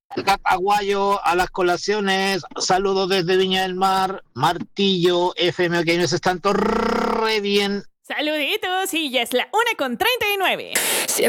Aguayo a las colaciones, saludos desde Viña del Mar, Martillo, FM, que nos están todo re bien. Saluditos y ya es la 1:39.